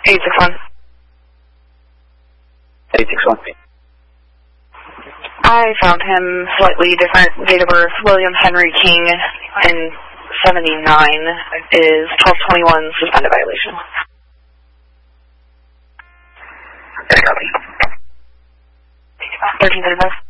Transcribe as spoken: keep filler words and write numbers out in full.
eight six one. eight six one. I found him slightly different date of birth. William Henry King in seventy-nine is twelve twenty-one suspended violation. thirteen thirty-five.